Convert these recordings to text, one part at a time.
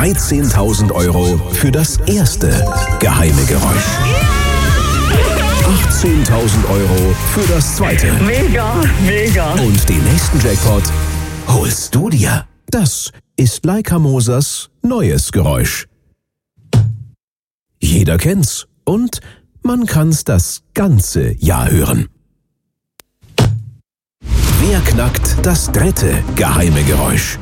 13.000 € für das erste geheime Geräusch. 18.000 € für das zweite. Mega, mega. Und den nächsten Jackpot holst du dir. Das ist Leica Mosers neues Geräusch. Jeder kennt's und man kann's das ganze Jahr hören. Wer knackt das dritte geheime Geräusch?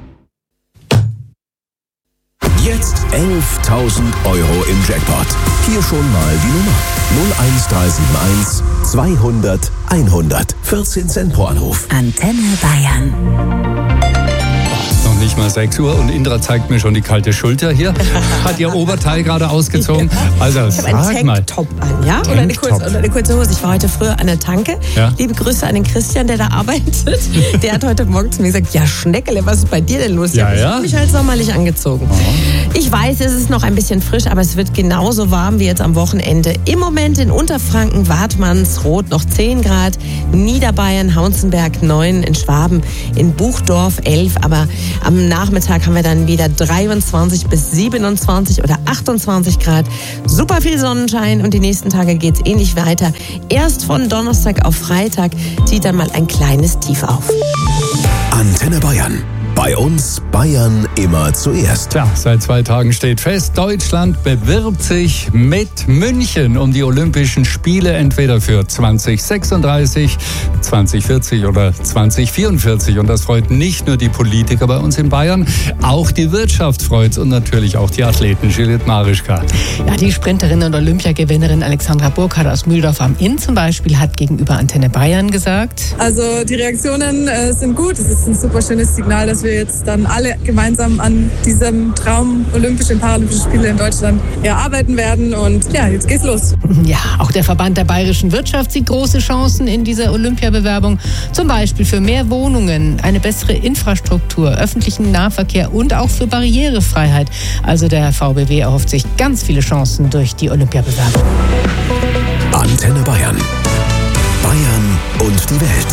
Jetzt 11.000 € im Jackpot. Hier schon mal die Nummer 01371 200 100. 14 Cent pro Anruf. Antenne Bayern. Noch nicht mal 6 Uhr und Indra zeigt mir schon die kalte Schulter hier. Hat ihr Oberteil gerade ausgezogen. Also ich habe einen Tanktop an, ja? Oder eine kurze Hose. Ich war heute früher an der Tanke. Ja? Liebe Grüße an den Christian, der da arbeitet. Der hat heute Morgen zu mir gesagt, ja Schneckele, was ist bei dir denn los? Ja, ich habe mich halt sommerlich angezogen. Oh. Ich weiß, es ist noch ein bisschen frisch, aber es wird genauso warm wie jetzt am Wochenende. Im Moment in Unterfranken, Wartmannsroth noch 10 Grad, Niederbayern, Hauensenberg 9, in Schwaben, in Buchdorf 11, aber am Nachmittag haben wir dann wieder 23 bis 27 oder 28 Grad. Super viel Sonnenschein und die nächsten Tage geht es ähnlich weiter. Erst von Donnerstag auf Freitag zieht dann mal ein kleines Tief auf. Antenne Bayern. Bei uns Bayern immer zuerst. Tja, seit 2 Tagen steht fest, Deutschland bewirbt sich mit München um die Olympischen Spiele, entweder für 2036, 2040 oder 2044. Und das freut nicht nur die Politiker bei uns in Bayern, auch die Wirtschaft freut's und natürlich auch die Athleten. Juliette Marischka. Ja, die Sprinterin und Olympiagewinnerin Alexandra Burkhardt aus Mühldorf am Inn zum Beispiel hat gegenüber Antenne Bayern gesagt: Also die Reaktionen sind gut. Es ist ein super schönes Signal, dass wir jetzt dann alle gemeinsam an diesem Traum Olympische und Paralympische Spiele in Deutschland arbeiten werden. Und ja, jetzt geht's los. Ja, auch der Verband der bayerischen Wirtschaft sieht große Chancen in dieser Olympiabewerbung. Zum Beispiel für mehr Wohnungen, eine bessere Infrastruktur, öffentlichen Nahverkehr und auch für Barrierefreiheit. Also der VBW erhofft sich ganz viele Chancen durch die Olympiabewerbung. Antenne Bayern. Bayern und die Welt.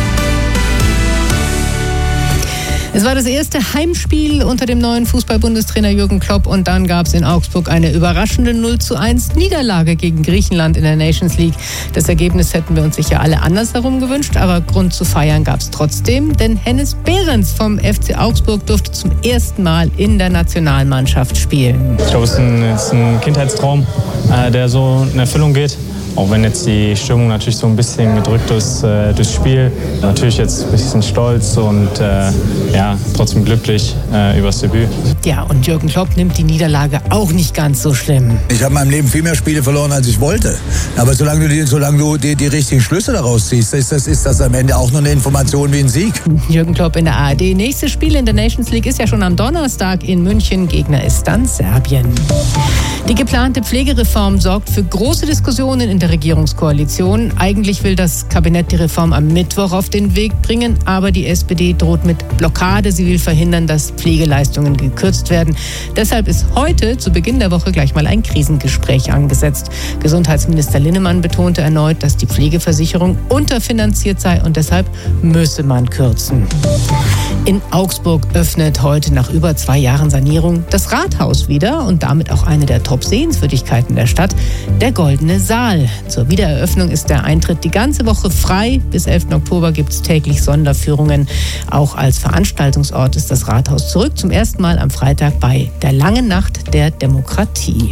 Es war das erste Heimspiel unter dem neuen Fußball-Bundestrainer Jürgen Klopp und dann gab es in Augsburg eine überraschende 0:1 Niederlage gegen Griechenland in der Nations League. Das Ergebnis hätten wir uns sicher alle andersherum gewünscht, aber Grund zu feiern gab es trotzdem, denn Hennes Behrens vom FC Augsburg durfte zum ersten Mal in der Nationalmannschaft spielen. Ich glaube, es ist ein Kindheitstraum, der so in Erfüllung geht. Auch wenn jetzt die Stimmung natürlich so ein bisschen gedrückt ist durchs Spiel. Natürlich jetzt ein bisschen stolz und trotzdem glücklich über das Debüt. Ja, und Jürgen Klopp nimmt die Niederlage auch nicht ganz so schlimm. Ich habe in meinem Leben viel mehr Spiele verloren, als ich wollte. Aber solange du die richtigen Schlüsse daraus ziehst, ist das am Ende auch nur eine Information wie ein Sieg. Jürgen Klopp in der ARD. Nächstes Spiel in der Nations League ist ja schon am Donnerstag in München. Gegner ist dann Serbien. Die geplante Pflegereform sorgt für große Diskussionen in der Regierungskoalition. Eigentlich will das Kabinett die Reform am Mittwoch auf den Weg bringen, aber die SPD droht mit Blockade. Sie will verhindern, dass Pflegeleistungen gekürzt werden. Deshalb ist heute zu Beginn der Woche gleich mal ein Krisengespräch angesetzt. Gesundheitsminister Linnemann betonte erneut, dass die Pflegeversicherung unterfinanziert sei und deshalb müsse man kürzen. In Augsburg öffnet heute nach über 2 Jahren Sanierung das Rathaus wieder und damit auch eine der Top-Sehenswürdigkeiten der Stadt, der Goldene Saal. Zur Wiedereröffnung ist der Eintritt die ganze Woche frei. Bis 11. Oktober gibt es täglich Sonderführungen. Auch als Veranstaltungsort ist das Rathaus zurück, zum ersten Mal am Freitag bei der Langen Nacht der Demokratie.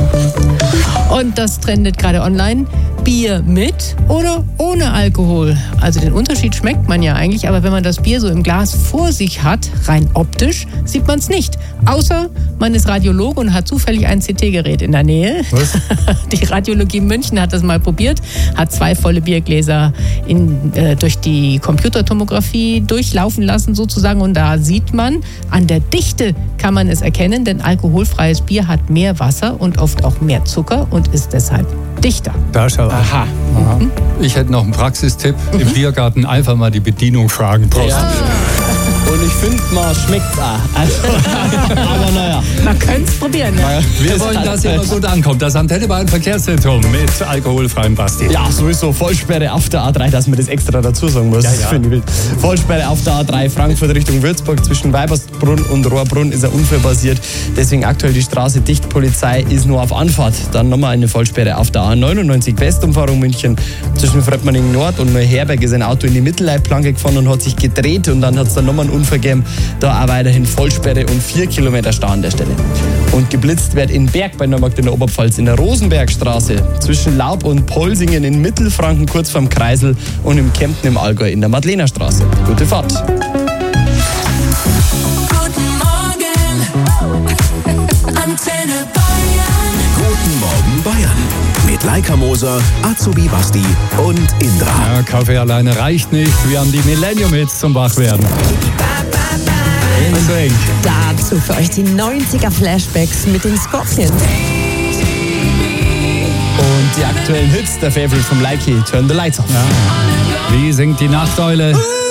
Und das trendet gerade online. Bier mit oder ohne Alkohol? Also den Unterschied schmeckt man ja eigentlich, aber wenn man das Bier so im Glas vor sich hat, rein optisch, sieht man es nicht. Außer man ist Radiologe und hat zufällig ein CT-Gerät in der Nähe. Was? Die Radiologie München hat das mal probiert, hat 2 volle Biergläser durch die Computertomographie durchlaufen lassen sozusagen und da sieht man, an der Dichte kann man es erkennen, denn alkoholfreies Bier hat mehr Wasser und oft auch mehr Zucker und ist deshalb dichter. Da schau. Aha. Mhm. Ich hätte noch einen Praxistipp. Im Biergarten einfach mal die Bedienung fragen. Prost. Ja. Und ich finde, man schmeckt es auch. Aber naja. Man könnte es probieren. Ja. Wir wollen, dass ihr immer gut ankommt. Das Antenne Bayern Verkehrszentrum mit alkoholfreiem Basti. Ja, sowieso. Vollsperre auf der A3, dass man das extra dazu sagen muss. Ja. Finde ich wild. Vollsperre auf der A3 Frankfurt Richtung Würzburg zwischen Eschbrunn und Rohrbrunn ist ein Unfall passiert. Deswegen aktuell die Straße dicht. Polizei ist nur auf Anfahrt. Dann nochmal eine Vollsperre auf der A99 Westumfahrung München. Zwischen Fröttmanning Nord und Neuherberg ist ein Auto in die Mittelleitplanke gefahren und hat sich gedreht. Und dann hat es dann nochmal einen Unfall gegeben. Da auch weiterhin Vollsperre und 4 Kilometer Stau an der Stelle. Und geblitzt wird in Berg bei Neumarkt in der Oberpfalz in der Rosenbergstraße. Zwischen Laub und Polsingen in Mittelfranken kurz vorm Kreisel und im Kempten im Allgäu in der Madlenerstraße. Gute Fahrt. Guten Morgen Bayern. Mit Laika Moser, Azubi Basti und Indra. Ja, Kaffee alleine reicht nicht. Wir haben die Millennium-Hits zum Wachwerden. Deswegen. Dazu für euch die 90er-Flashbacks mit den Scorpions. Und die aktuellen Hits, der Favorite vom Likey, Turn the Lights Off. Ja. Wie singt die Nachteule?